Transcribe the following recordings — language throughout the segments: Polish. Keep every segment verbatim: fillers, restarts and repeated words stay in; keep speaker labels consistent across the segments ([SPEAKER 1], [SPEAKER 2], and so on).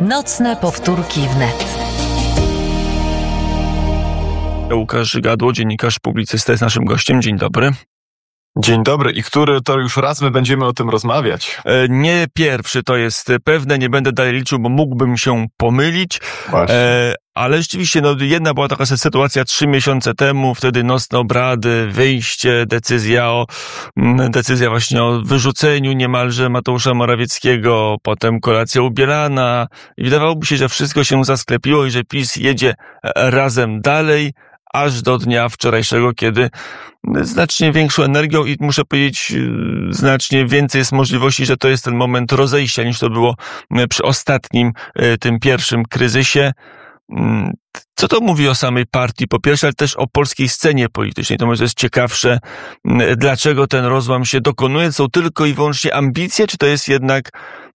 [SPEAKER 1] Nocne powtórki wnet.
[SPEAKER 2] Łukasz Gadło, dziennikarz, publicysta, jest naszym gościem. Dzień dobry.
[SPEAKER 3] Dzień dobry. I który to już raz my będziemy o tym rozmawiać?
[SPEAKER 2] E, nie pierwszy, to jest pewne. Nie będę dalej liczył, bo mógłbym się pomylić. E, ale rzeczywiście, no, jedna była taka sytuacja trzy miesiące temu, wtedy nocne obrady, wyjście, decyzja o, decyzja właśnie o wyrzuceniu niemalże Mateusza Morawieckiego, potem kolacja u Bielana. I wydawałoby się, że wszystko się zasklepiło i że PiS jedzie razem dalej, aż do dnia wczorajszego, kiedy znacznie większą energią i muszę powiedzieć, znacznie więcej jest możliwości, że to jest ten moment rozejścia, niż to było przy ostatnim, tym pierwszym kryzysie. Co to mówi o samej partii, po pierwsze, ale też o polskiej scenie politycznej? To może jest ciekawsze, dlaczego ten rozłam się dokonuje? Są tylko i wyłącznie ambicje, czy to jest jednak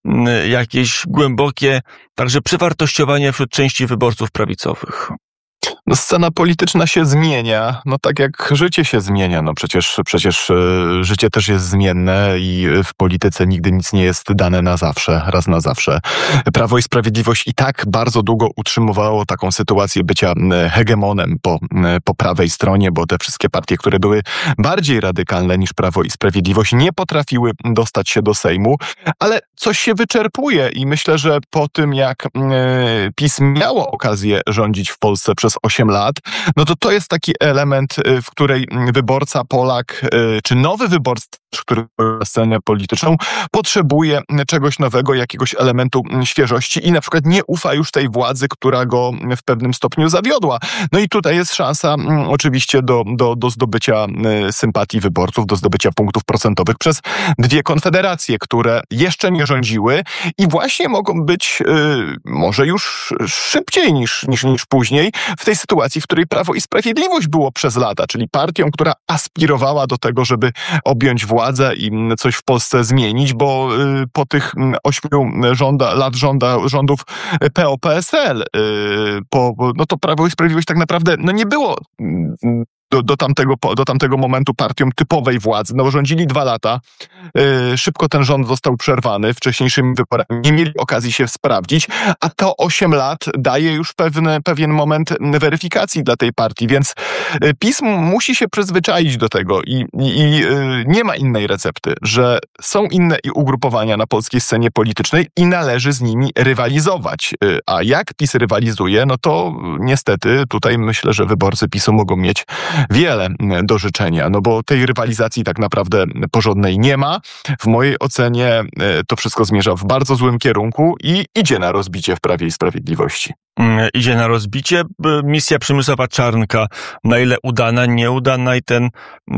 [SPEAKER 2] jakieś głębokie, także przewartościowanie wśród części wyborców prawicowych?
[SPEAKER 3] No, scena polityczna się zmienia, no tak jak życie się zmienia, no przecież, przecież y, życie też jest zmienne i w polityce nigdy nic nie jest dane na zawsze, raz na zawsze. Prawo i Sprawiedliwość i tak bardzo długo utrzymywało taką sytuację bycia hegemonem po, po prawej stronie, bo te wszystkie partie, które były bardziej radykalne niż Prawo i Sprawiedliwość, nie potrafiły dostać się do Sejmu, ale coś się wyczerpuje i myślę, że po tym jak y, PiS miało okazję rządzić w Polsce przez osiem lat, no to to jest taki element, w której wyborca Polak, czy nowy wyborca, który na scenę polityczną, potrzebuje czegoś nowego, jakiegoś elementu świeżości i na przykład nie ufa już tej władzy, która go w pewnym stopniu zawiodła. No i tutaj jest szansa oczywiście do, do, do zdobycia sympatii wyborców, do zdobycia punktów procentowych przez dwie konfederacje, które jeszcze nie rządziły i właśnie mogą być yy, może już szybciej niż, niż, niż później w tej sytuacji, w której Prawo i Sprawiedliwość było przez lata, czyli partią, która aspirowała do tego, żeby objąć władzę i coś w Polsce zmienić, bo y, po tych ośmiu rząda, lat rząda, rządów P O P S L, y, po, no to Prawo i Sprawiedliwość tak naprawdę no nie było y, Do, do, tamtego, do tamtego momentu partią typowej władzy. No rządzili dwa lata. Yy, szybko ten rząd został przerwany wcześniejszymi wyborami. Nie mieli okazji się sprawdzić, a to osiem lat daje już pewne, pewien moment weryfikacji dla tej partii, więc PiS musi się przyzwyczaić do tego i, i, i yy, nie ma innej recepty, że są inne ugrupowania na polskiej scenie politycznej i należy z nimi rywalizować. Yy, a jak PiS rywalizuje, no to niestety tutaj myślę, że wyborcy PiSu mogą mieć wiele do życzenia, no bo tej rywalizacji tak naprawdę porządnej nie ma. W mojej ocenie to wszystko zmierza w bardzo złym kierunku i idzie na rozbicie w Prawie i Sprawiedliwości.
[SPEAKER 2] Idzie na rozbicie. Misja Przemysława Czarnka, na ile udana, nieudana i ten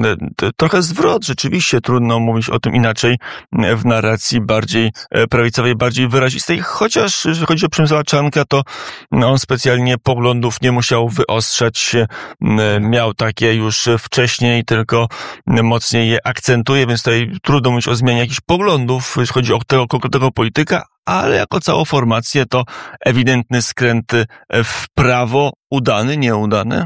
[SPEAKER 2] trochę zwrot, rzeczywiście trudno mówić o tym inaczej, w narracji bardziej prawicowej, bardziej wyrazistej, chociaż jeżeli chodzi o Przemysława Czarnka, to on specjalnie poglądów nie musiał wyostrzać, miał takie już wcześniej, tylko mocniej je akcentuje, więc tutaj trudno mówić o zmianie jakichś poglądów, jeśli chodzi o tego konkretnego polityka, ale jako całą formację to ewidentny skręt w prawo, udany, nieudany?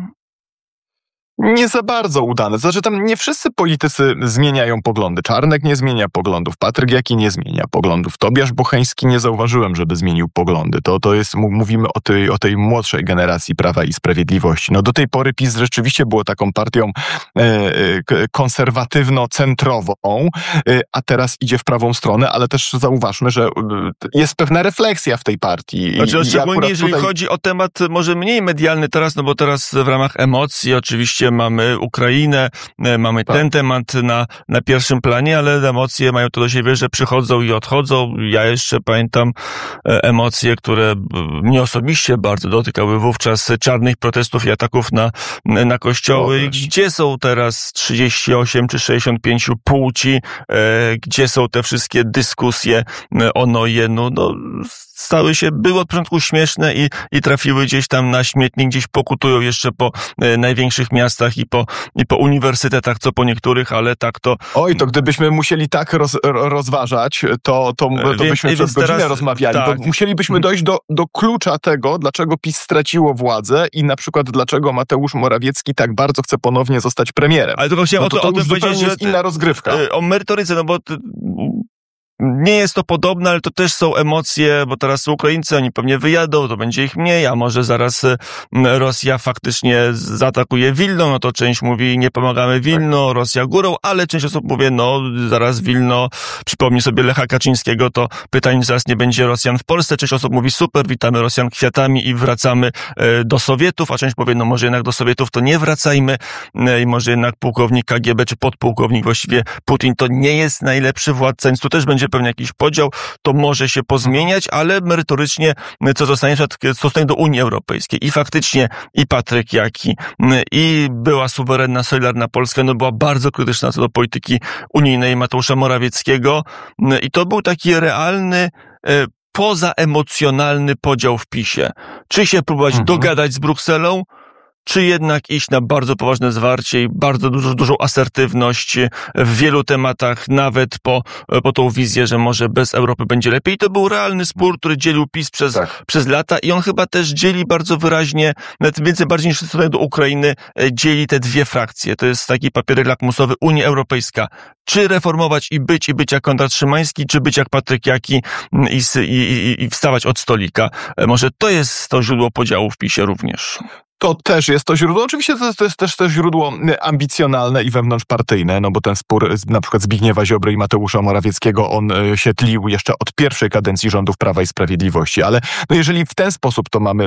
[SPEAKER 3] Nie za bardzo udane. Znaczy tam nie wszyscy politycy zmieniają poglądy. Czarnek nie zmienia poglądów, Patryk Jaki nie zmienia poglądów, Tobiasz Bocheński nie zauważyłem, żeby zmienił poglądy. To, to jest, mówimy o tej, o tej młodszej generacji Prawa i Sprawiedliwości. No do tej pory PiS rzeczywiście było taką partią e, konserwatywno-centrową, e, a teraz idzie w prawą stronę, ale też zauważmy, że jest pewna refleksja w tej partii.
[SPEAKER 2] Znaczy,
[SPEAKER 3] I,
[SPEAKER 2] szczególnie
[SPEAKER 3] i
[SPEAKER 2] jeżeli
[SPEAKER 3] tutaj...
[SPEAKER 2] chodzi o temat może mniej medialny teraz, no bo teraz w ramach emocji oczywiście mamy Ukrainę, mamy tak. ten temat na, na pierwszym planie, ale emocje mają to do siebie, że przychodzą i odchodzą. Ja jeszcze pamiętam emocje, które mnie osobiście bardzo dotykały wówczas czarnych protestów i ataków na, na kościoły. O, gdzie są teraz trzydzieści osiem czy sześćdziesiąt pięć płci? E, gdzie są te wszystkie dyskusje o Nojenu? No, stały się, były od początku śmieszne i, i trafiły gdzieś tam na śmietnik, gdzieś pokutują jeszcze po e, największych miastach i po, i po uniwersytetach, co po niektórych, ale tak to...
[SPEAKER 3] Oj, to gdybyśmy musieli tak roz, rozważać, to, to, to
[SPEAKER 2] więc,
[SPEAKER 3] byśmy przez godzinę
[SPEAKER 2] teraz,
[SPEAKER 3] rozmawiali,
[SPEAKER 2] tak.
[SPEAKER 3] bo musielibyśmy dojść do, do klucza tego, dlaczego PiS straciło władzę i na przykład dlaczego Mateusz Morawiecki tak bardzo chce ponownie zostać premierem.
[SPEAKER 2] Ale tylko chciałem
[SPEAKER 3] no
[SPEAKER 2] o to,
[SPEAKER 3] to, to
[SPEAKER 2] o tym
[SPEAKER 3] już
[SPEAKER 2] powiedzieć,
[SPEAKER 3] zupełnie
[SPEAKER 2] że
[SPEAKER 3] jest inna rozgrywka.
[SPEAKER 2] O merytoryce, no bo Nie jest to podobne, ale to też są emocje, bo teraz są Ukraińcy, oni pewnie wyjadą, to będzie ich mniej, a może zaraz Rosja faktycznie zaatakuje Wilno, no to część mówi, nie pomagamy Wilno, Rosja górą, ale część osób mówi, no zaraz Wilno, przypomnij sobie Lecha Kaczyńskiego, to pytań zaraz nie będzie Rosjan w Polsce, część osób mówi, super, witamy Rosjan kwiatami i wracamy do Sowietów, a część powie, no może jednak do Sowietów to nie wracajmy i może jednak pułkownik K G B, czy podpułkownik właściwie Putin to nie jest najlepszy władca, więc tu też będzie pewnie jakiś podział, to może się pozmieniać, ale merytorycznie co zostanie, w stosunku do Unii Europejskiej. I faktycznie i Patryk Jaki, i była suwerenna, solidarna Polska, no była bardzo krytyczna co do polityki unijnej Mateusza Morawieckiego i to był taki realny pozaemocjonalny podział w PiSie. Czy się próbować mhm. dogadać z Brukselą, czy jednak iść na bardzo poważne zwarcie i bardzo dużo, dużą asertywność w wielu tematach, nawet po, po tą wizję, że może bez Europy będzie lepiej. I to był realny spór, który dzielił PiS przez, tak. przez lata i on chyba też dzieli bardzo wyraźnie, nawet więcej bardziej niż w stosunku do Ukrainy, dzieli te dwie frakcje. To jest taki papierek lakmusowy Unia Europejska. Czy reformować i być, i być jak Konrad Szymański, czy być jak Patryk Jaki i, i, i, i wstawać od stolika. Może to jest to źródło podziału w PiSie również.
[SPEAKER 3] To też jest to źródło. Oczywiście to jest, to jest też to źródło ambicjonalne i wewnątrzpartyjne, no bo ten spór na przykład Zbigniewa Ziobry i Mateusza Morawieckiego, on się tlił jeszcze od pierwszej kadencji rządów Prawa i Sprawiedliwości. Ale no jeżeli w ten sposób to mamy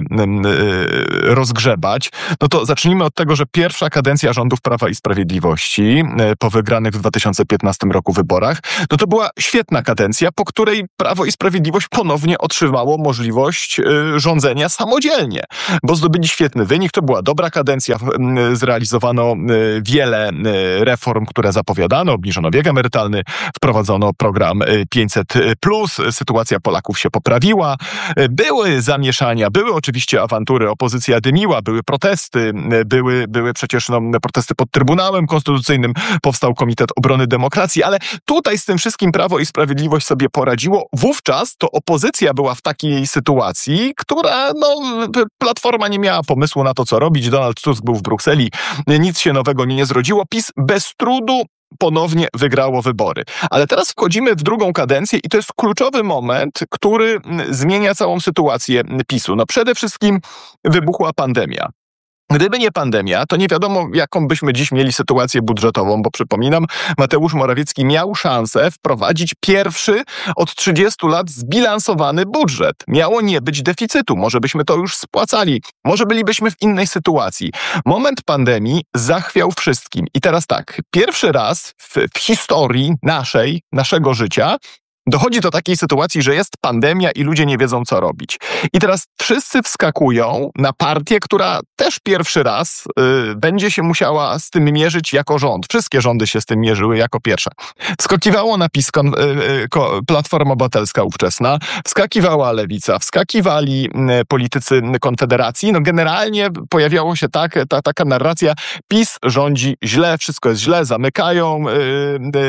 [SPEAKER 3] rozgrzebać, no to zacznijmy od tego, że pierwsza kadencja rządów Prawa i Sprawiedliwości po wygranych w dwa tysiące piętnastym roku wyborach, no to była świetna kadencja, po której Prawo i Sprawiedliwość ponownie otrzymało możliwość rządzenia samodzielnie, bo zdobyli świetny wynik. To była dobra kadencja, zrealizowano wiele reform, które zapowiadano, obniżono wiek emerytalny, wprowadzono program pięćset plus, sytuacja Polaków się poprawiła, były zamieszania, były oczywiście awantury, opozycja dymiła, były protesty, były, były przecież no, protesty pod Trybunałem Konstytucyjnym, powstał Komitet Obrony Demokracji, ale tutaj z tym wszystkim Prawo i Sprawiedliwość sobie poradziło. Wówczas to opozycja była w takiej sytuacji, która, no, Platforma nie miała pomysłu na to, co robić. Donald Tusk był w Brukseli, nic się nowego nie zrodziło. PiS bez trudu ponownie wygrało wybory. Ale teraz wchodzimy w drugą kadencję i to jest kluczowy moment, który zmienia całą sytuację PiSu. No przede wszystkim wybuchła pandemia. Gdyby nie pandemia, to nie wiadomo, jaką byśmy dziś mieli sytuację budżetową, bo przypominam, Mateusz Morawiecki miał szansę wprowadzić pierwszy od trzydziestu lat zbilansowany budżet. Miało nie być deficytu, może byśmy to już spłacali, może bylibyśmy w innej sytuacji. Moment pandemii zachwiał wszystkim. I teraz tak, pierwszy raz w, w historii naszej, naszego życia dochodzi do takiej sytuacji, że jest pandemia i ludzie nie wiedzą, co robić. I teraz wszyscy wskakują na partię, która też pierwszy raz y, będzie się musiała z tym mierzyć jako rząd. Wszystkie rządy się z tym mierzyły jako pierwsza. Wskakiwało na PiS kon, y, y, Platforma Obywatelska ówczesna, wskakiwała Lewica, wskakiwali y, politycy Konfederacji. No generalnie pojawiała się tak, ta, taka narracja, PiS rządzi źle, wszystko jest źle, zamykają, y, y,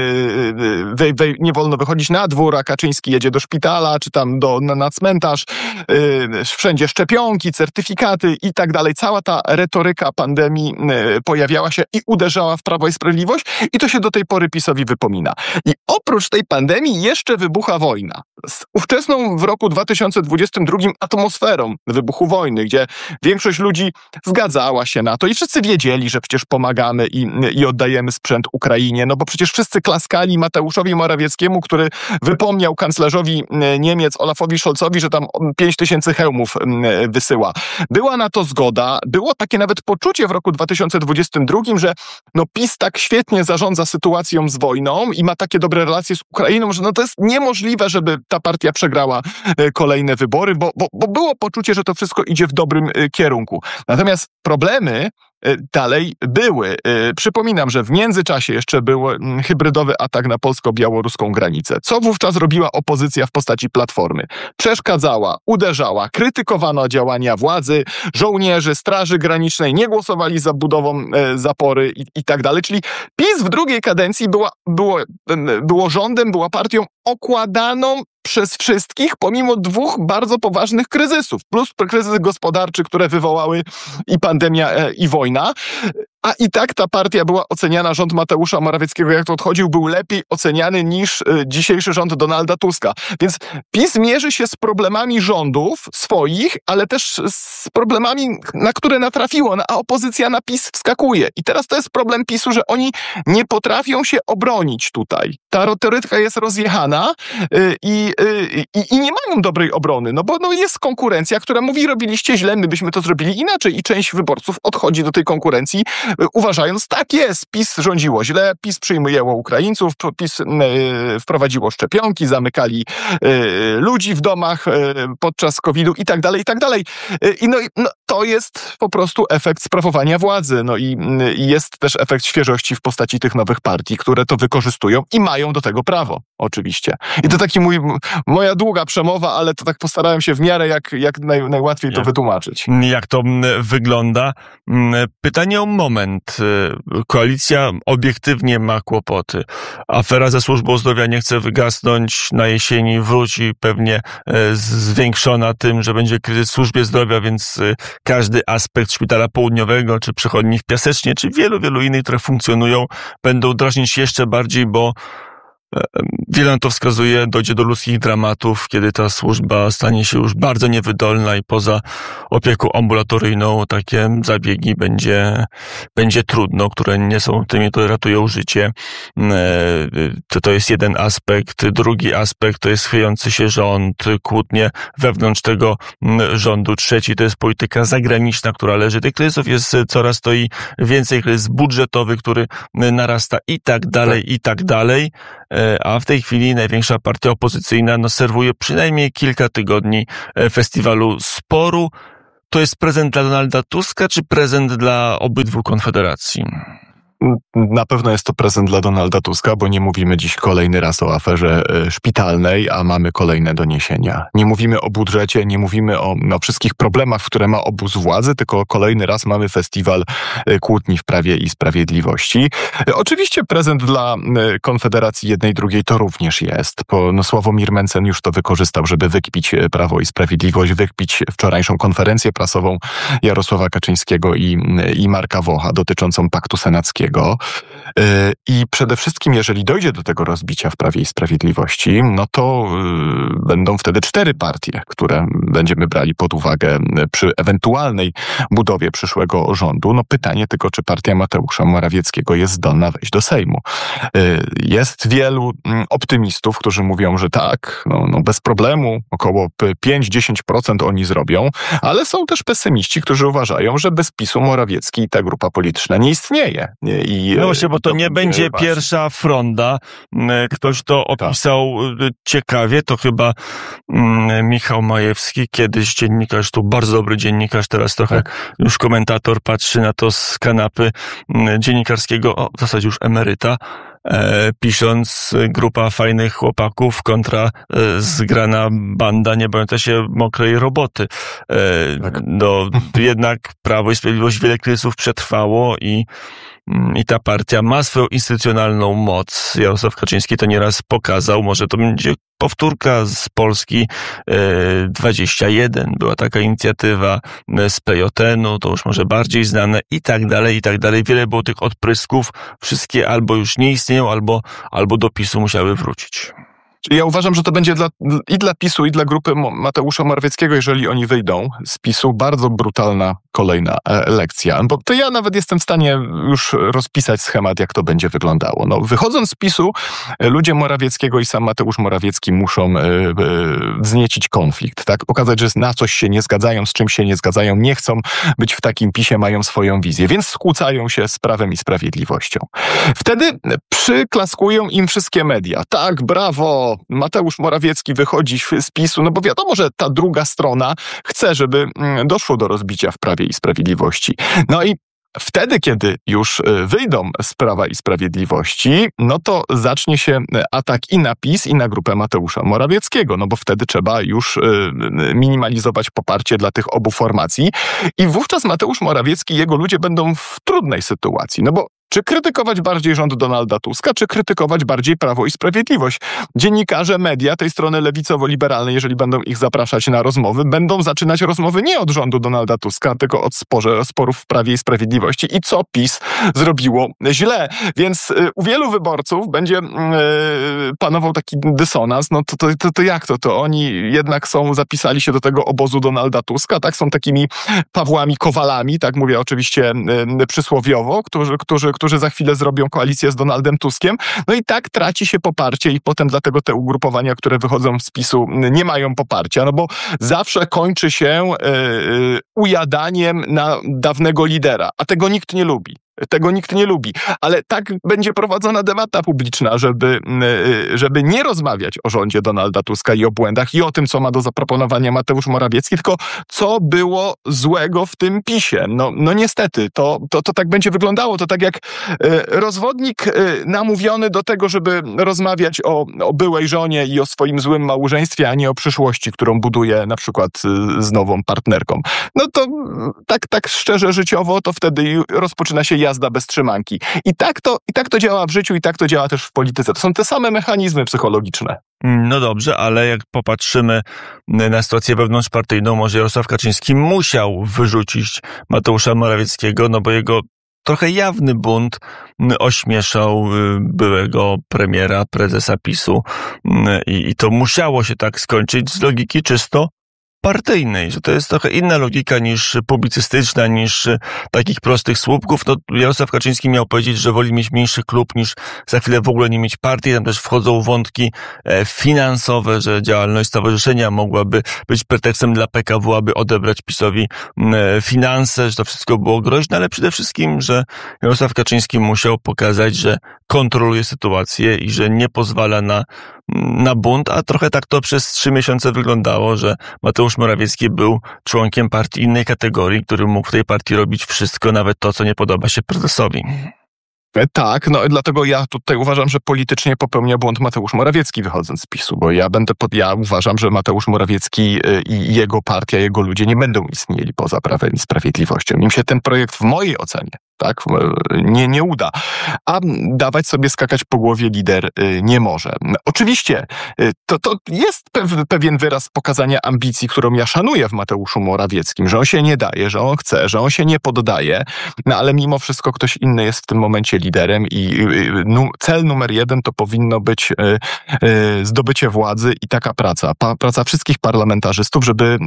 [SPEAKER 3] y, wy, wy, nie wolno wychodzić na dwór, a Kaczyński jedzie do szpitala, czy tam do, na, na cmentarz, yy, wszędzie szczepionki, certyfikaty i tak dalej. Cała ta retoryka pandemii yy, pojawiała się i uderzała w Prawo i Sprawiedliwość i to się do tej pory PiS-owi wypomina. I oprócz tej pandemii jeszcze wybucha wojna. Z ówczesną w roku dwa tysiące dwudziestym drugim atmosferą wybuchu wojny, gdzie większość ludzi zgadzała się na to i wszyscy wiedzieli, że przecież pomagamy i, i oddajemy sprzęt Ukrainie, no bo przecież wszyscy klaskali Mateuszowi Morawieckiemu, który wypomniał kanclerzowi Niemiec Olafowi Scholzowi, że tam pięć tysięcy hełmów wysyła. Była na to zgoda, było takie nawet poczucie w roku dwa tysiące dwudziestym drugim, że no PiS tak świetnie zarządza sytuacją z wojną i ma takie dobre relacje z Ukrainą, że no to jest niemożliwe, żeby ta partia przegrała kolejne wybory, bo, bo, bo było poczucie, że to wszystko idzie w dobrym kierunku. Natomiast problemy dalej były. Przypominam, że w międzyczasie jeszcze był hybrydowy atak na polsko-białoruską granicę. Co wówczas robiła opozycja w postaci Platformy? Przeszkadzała, uderzała, krytykowano działania władzy, żołnierzy, Straży Granicznej, nie głosowali za budową zapory i, i tak dalej. Czyli PiS w drugiej kadencji była, było, było rządem, była partią okładaną przez wszystkich, pomimo dwóch bardzo poważnych kryzysów, plus kryzys gospodarczy, które wywołały i pandemia, i wojna. A i tak ta partia była oceniana, rząd Mateusza Morawieckiego, jak to odchodził, był lepiej oceniany niż y, dzisiejszy rząd Donalda Tuska. Więc PiS mierzy się z problemami rządów swoich, ale też z problemami, na które natrafiło, a opozycja na PiS wskakuje. I teraz to jest problem PiSu, że oni nie potrafią się obronić tutaj. Ta retoryka jest rozjechana y, y, y, i nie mają dobrej obrony, no bo no jest konkurencja, która mówi, robiliście źle, my byśmy to zrobili inaczej i część wyborców odchodzi do tej konkurencji, uważając, tak jest, PiS rządziło źle, PiS przyjmowało Ukraińców, PiS yy, wprowadziło szczepionki, zamykali yy, ludzi w domach yy, podczas kowidu i tak dalej, i tak dalej. Yy, I no, no, to jest po prostu efekt sprawowania władzy. No i yy, jest też efekt świeżości w postaci tych nowych partii, które to wykorzystują i mają do tego prawo, oczywiście. I to taki mój, moja długa przemowa, ale to tak postarałem się w miarę jak, jak naj, najłatwiej to wytłumaczyć.
[SPEAKER 2] Jak to wygląda? Pytanie o moment. Koalicja obiektywnie ma kłopoty. Afera ze służbą zdrowia nie chce wygasnąć. Na jesieni wróci pewnie zwiększona tym, że będzie kryzys w służbie zdrowia, więc każdy aspekt szpitala południowego, czy przychodni w Piasecznie, czy wielu, wielu innych, które funkcjonują, będą drażnić jeszcze bardziej, bo wiele na to wskazuje, dojdzie do ludzkich dramatów, kiedy ta służba stanie się już bardzo niewydolna i poza opieką ambulatoryjną takie zabiegi będzie, będzie trudno, które nie są tymi, które ratują życie. To, to jest jeden aspekt. Drugi aspekt to jest chwiejący się rząd, kłótnie wewnątrz tego rządu. Trzeci to jest polityka zagraniczna, która leży. Tych kryzysów jest coraz to i więcej. Kryzys budżetowy, który narasta i tak dalej, i tak dalej. A w tej chwili największa partia opozycyjna no, serwuje przynajmniej kilka tygodni festiwalu sporu. To jest prezent dla Donalda Tuska, czy prezent dla obydwu konfederacji?
[SPEAKER 3] Na pewno jest to prezent dla Donalda Tuska, bo nie mówimy dziś kolejny raz o aferze szpitalnej, a mamy kolejne doniesienia. Nie mówimy o budżecie, nie mówimy o no, wszystkich problemach, które ma obóz władzy, tylko kolejny raz mamy festiwal kłótni w Prawie i Sprawiedliwości. Oczywiście prezent dla Konfederacji jednej, drugiej to również jest, bo no, Sławomir Mencen już to wykorzystał, żeby wykpić Prawo i Sprawiedliwość, wykpić wczorajszą konferencję prasową Jarosława Kaczyńskiego i, i Marka Wocha dotyczącą paktu senackiego. I przede wszystkim, jeżeli dojdzie do tego rozbicia w Prawie i Sprawiedliwości, no to będą wtedy cztery partie, które będziemy brali pod uwagę przy ewentualnej budowie przyszłego rządu. No pytanie tylko, czy partia Mateusza Morawieckiego jest zdolna wejść do Sejmu. Jest wielu optymistów, którzy mówią, że tak, no, no bez problemu, około pięć do dziesięciu procent oni zrobią, ale są też pesymiści, którzy uważają, że bez PiSu Morawiecki i ta grupa polityczna nie istnieje. I,
[SPEAKER 2] no właśnie, bo to, to nie będzie właśnie pierwsza fronda. Ktoś to opisał tak ciekawie, to chyba mm, Michał Majewski, kiedyś dziennikarz, tu bardzo dobry dziennikarz, teraz trochę tak. już komentator, patrzy na to z kanapy mm, dziennikarskiego, o, w zasadzie już emeryta, e, pisząc grupa fajnych chłopaków kontra e, zgrana banda nie bojąca się mokrej roboty. E, tak. No, jednak Prawo i Sprawiedliwość wiele kryzysów przetrwało i I ta partia ma swoją instytucjonalną moc. Jarosław Kaczyński to nieraz pokazał. Może to będzie powtórka z Polski dwadzieścia jeden. Była taka inicjatywa z P J N-u, to już może bardziej znane i tak dalej, i tak dalej. Wiele było tych odprysków. Wszystkie albo już nie istnieją, albo, albo do PiSu musiały wrócić.
[SPEAKER 3] Ja uważam, że to będzie dla, i dla PiSu, i dla grupy Mateusza Morawieckiego, jeżeli oni wyjdą z PiSu, bardzo brutalna kolejna lekcja. Bo to ja nawet jestem w stanie już rozpisać schemat, jak to będzie wyglądało. No, wychodząc z PiSu, ludzie Morawieckiego i sam Mateusz Morawiecki muszą y, y, wzniecić konflikt, tak? Pokazać, że na coś się nie zgadzają, z czym się nie zgadzają, nie chcą być w takim PiSie, mają swoją wizję, więc skłócają się z Prawem i Sprawiedliwością. Wtedy przyklaskują im wszystkie media. Tak, brawo! Mateusz Morawiecki wychodzi z PiSu, no bo wiadomo, że ta druga strona chce, żeby doszło do rozbicia w Prawie i Sprawiedliwości. No i wtedy, kiedy już wyjdą z Prawa i Sprawiedliwości, no to zacznie się atak i na PiS, i na grupę Mateusza Morawieckiego, no bo wtedy trzeba już minimalizować poparcie dla tych obu formacji i wówczas Mateusz Morawiecki i jego ludzie będą w trudnej sytuacji, no bo Czy krytykować bardziej rząd Donalda Tuska, czy krytykować bardziej Prawo i Sprawiedliwość? Dziennikarze, media tej strony lewicowo-liberalnej, jeżeli będą ich zapraszać na rozmowy, będą zaczynać rozmowy nie od rządu Donalda Tuska, tylko od sporze, sporów w Prawie i Sprawiedliwości i co PiS zrobiło źle. Więc y, u wielu wyborców będzie y, panował taki dysonans. No to, to, to, to jak to? To oni jednak są, zapisali się do tego obozu Donalda Tuska, tak? Są takimi Pawłami Kowalami, tak mówię oczywiście y, przysłowiowo, którzy, którzy, którzy za chwilę zrobią koalicję z Donaldem Tuskiem. No i tak traci się poparcie i potem dlatego te ugrupowania, które wychodzą z PiSu, nie mają poparcia, no bo zawsze kończy się y, y, ujadaniem na dawnego lidera, a tego nikt nie lubi. Tego nikt nie lubi, ale tak będzie prowadzona debata publiczna, żeby, żeby nie rozmawiać o rządzie Donalda Tuska i o błędach i o tym, co ma do zaproponowania Mateusz Morawiecki, tylko co było złego w tym PiSie. No, no niestety, to, to, to tak będzie wyglądało. To tak jak rozwodnik namówiony do tego, żeby rozmawiać o, o byłej żonie i o swoim złym małżeństwie, a nie o przyszłości, którą buduje na przykład z nową partnerką. No to tak, tak szczerze życiowo, to wtedy rozpoczyna się jazda bez trzymanki. I tak to, i tak to działa w życiu, i tak to działa też w polityce. To są te same mechanizmy psychologiczne.
[SPEAKER 2] No dobrze, ale jak popatrzymy na sytuację wewnątrzpartyjną, może Jarosław Kaczyński musiał wyrzucić Mateusza Morawieckiego, no bo jego trochę jawny bunt ośmieszał byłego premiera, prezesa PiSu i, i to musiało się tak skończyć z logiki czysto partyjnej, że to jest trochę inna logika niż publicystyczna, niż takich prostych słupków. No, Jarosław Kaczyński miał powiedzieć, że woli mieć mniejszy klub niż za chwilę w ogóle nie mieć partii. Tam też wchodzą wątki finansowe, że działalność stowarzyszenia mogłaby być pretekstem dla P K W, aby odebrać PiSowi finanse, że to wszystko było groźne, ale przede wszystkim, że Jarosław Kaczyński musiał pokazać, że kontroluje sytuację i że nie pozwala na, na bunt, a trochę tak to przez trzy miesiące wyglądało, że Mateusz Morawiecki był członkiem partii innej kategorii, który mógł w tej partii robić wszystko, nawet to, co nie podoba się prezesowi.
[SPEAKER 3] Tak, no dlatego ja tutaj uważam, że politycznie popełnia błąd Mateusz Morawiecki wychodząc z PiSu, bo ja będę pod, ja uważam, że Mateusz Morawiecki i jego partia, jego ludzie nie będą istnieli poza Prawem i Sprawiedliwością. Im się ten projekt w mojej ocenie tak nie, nie uda. A dawać sobie skakać po głowie lider nie może. Oczywiście to, to jest pewien wyraz pokazania ambicji, którą ja szanuję w Mateuszu Morawieckim, że on się nie daje, że on chce, że on się nie poddaje, no ale mimo wszystko ktoś inny jest w tym momencie liderem i cel numer jeden to powinno być zdobycie władzy i taka praca. Praca wszystkich parlamentarzystów, żeby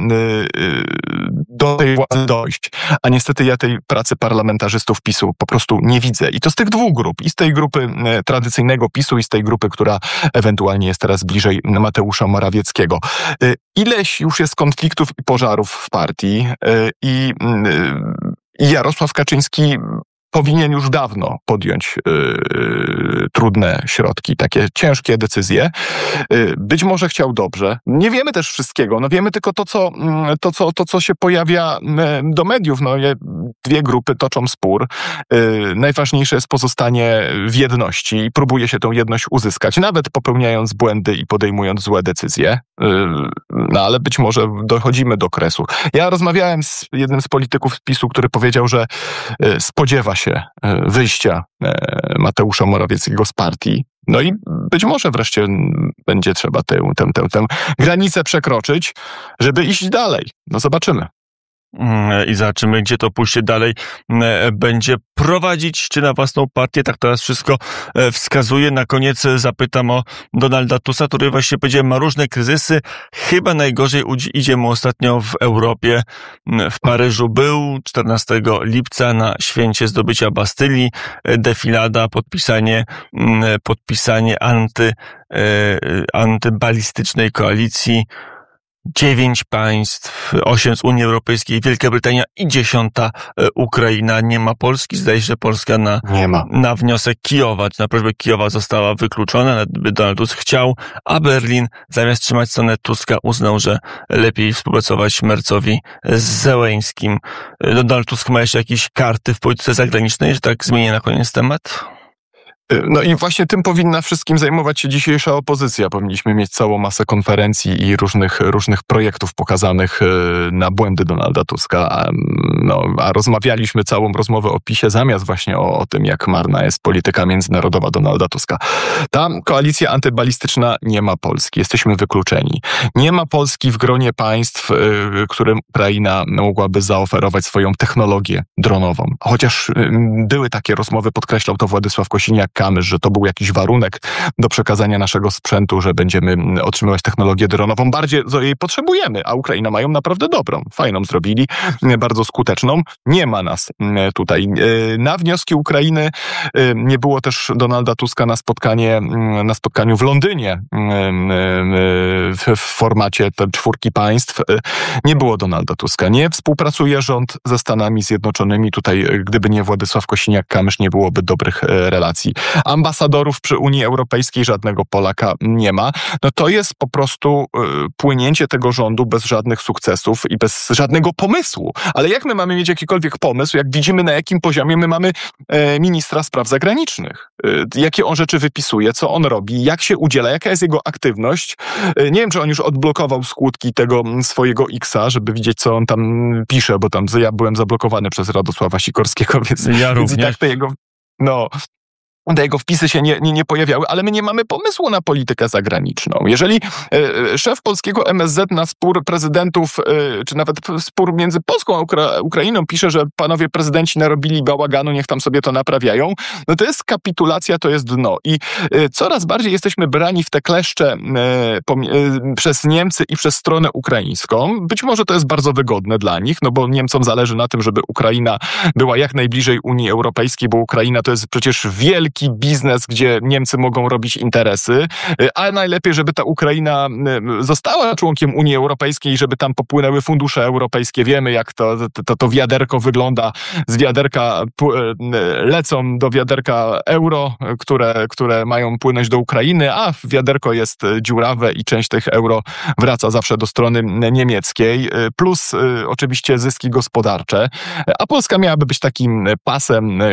[SPEAKER 3] do tej władzy dojść. A niestety ja tej pracy parlamentarzystów PiSu po prostu nie widzę. I to z tych dwóch grup. I z tej grupy tradycyjnego PiSu i z tej grupy, która ewentualnie jest teraz bliżej Mateusza Morawieckiego. Ileś już jest konfliktów i pożarów w partii i, i Jarosław Kaczyński powinien już dawno podjąć y, trudne środki, takie ciężkie decyzje. Y, być może chciał dobrze. Nie wiemy też wszystkiego. No wiemy tylko to, co, to, co, to, co się pojawia do mediów. No, dwie grupy toczą spór. Y, najważniejsze jest pozostanie w jedności i próbuje się tę jedność uzyskać, nawet popełniając błędy i podejmując złe decyzje. Y, no ale być może dochodzimy do kresu. Ja rozmawiałem z jednym z polityków PiSu, który powiedział, że y, spodziewa się się wyjścia Mateusza Morawieckiego z partii. No i być może wreszcie będzie trzeba tę, tę, tę, tę granicę przekroczyć, żeby iść dalej. No zobaczymy.
[SPEAKER 2] I zobaczymy, gdzie to pójście dalej będzie prowadzić, czy na własną partię. Tak teraz wszystko wskazuje. Na koniec zapytam o Donalda Tuska, który właśnie powiedziałem, ma różne kryzysy. Chyba najgorzej idzie mu ostatnio w Europie. W Paryżu był czternastego lipca na święcie zdobycia Bastylii. Defilada, podpisanie, podpisanie anty, antybalistycznej koalicji. Dziewięć państw, osiem z Unii Europejskiej, Wielka Brytania i dziesiąta Ukraina. Nie ma Polski. Zdaje się, że Polska na,
[SPEAKER 3] nie ma.
[SPEAKER 2] na wniosek Kijowa, czy na prośbę Kijowa została wykluczona. Donald Tusk chciał, a Berlin zamiast trzymać stronę Tuska uznał, że lepiej współpracować Mercowi z Zełeńskim. Donald Tusk ma jeszcze jakieś karty w polityce zagranicznej, że tak zmienię na koniec temat?
[SPEAKER 3] No i właśnie tym powinna wszystkim zajmować się dzisiejsza opozycja. Powinniśmy mieć całą masę konferencji i różnych, różnych projektów pokazanych na błędy Donalda Tuska. A, no, a rozmawialiśmy całą rozmowę o PiSie zamiast właśnie o, o tym, jak marna jest polityka międzynarodowa Donalda Tuska. Ta koalicja antybalistyczna nie ma Polski. Jesteśmy wykluczeni. Nie ma Polski w gronie państw, którym Ukraina mogłaby zaoferować swoją technologię dronową. Chociaż były takie rozmowy, podkreślał to Władysław Kosiniak-Kamysz, że to był jakiś warunek do przekazania naszego sprzętu, że będziemy otrzymywać technologię dronową. Bardziej jej potrzebujemy, a Ukraina mają naprawdę dobrą, fajną zrobili, bardzo skuteczną. Nie ma nas tutaj. Na wnioski Ukrainy nie było też Donalda Tuska na spotkanie, na spotkaniu w Londynie w formacie czwórki państw. Nie było Donalda Tuska. Nie współpracuje rząd ze Stanami Zjednoczonymi. Tutaj, gdyby nie Władysław Kosiniak-Kamysz, nie byłoby dobrych relacji. Ambasadorów przy Unii Europejskiej żadnego Polaka nie ma. No to jest po prostu y, płynięcie tego rządu bez żadnych sukcesów i bez żadnego pomysłu. Ale jak my mamy mieć jakikolwiek pomysł, jak widzimy, na jakim poziomie my mamy e, ministra spraw zagranicznych? Y, jakie on rzeczy wypisuje, co on robi, jak się udziela, jaka jest jego aktywność. Y, nie wiem, czy on już odblokował skutki tego swojego X-a, żeby widzieć, co on tam pisze, bo tam ja byłem zablokowany przez Radosława Sikorskiego, więc,
[SPEAKER 2] ja
[SPEAKER 3] więc i tak te jego... No... Te jego wpisy się nie, nie, nie pojawiały, ale my nie mamy pomysłu na politykę zagraniczną. Jeżeli e, szef polskiego M S Z na spór prezydentów, e, czy nawet spór między Polską a Ukra- Ukrainą pisze, że panowie prezydenci narobili bałaganu, niech tam sobie to naprawiają, no to jest kapitulacja, to jest dno. I e, coraz bardziej jesteśmy brani w te kleszcze e, pom- e, przez Niemcy i przez stronę ukraińską. Być może to jest bardzo wygodne dla nich, no bo Niemcom zależy na tym, żeby Ukraina była jak najbliżej Unii Europejskiej, bo Ukraina to jest przecież wielki biznes, gdzie Niemcy mogą robić interesy, a najlepiej, żeby ta Ukraina została członkiem Unii Europejskiej, żeby tam popłynęły fundusze europejskie. Wiemy, jak to, to, to wiaderko wygląda. Z wiaderka lecą do wiaderka euro, które, które mają płynąć do Ukrainy, a wiaderko jest dziurawe i część tych euro wraca zawsze do strony niemieckiej. Plus oczywiście zyski gospodarcze. A Polska miałaby być takim pasem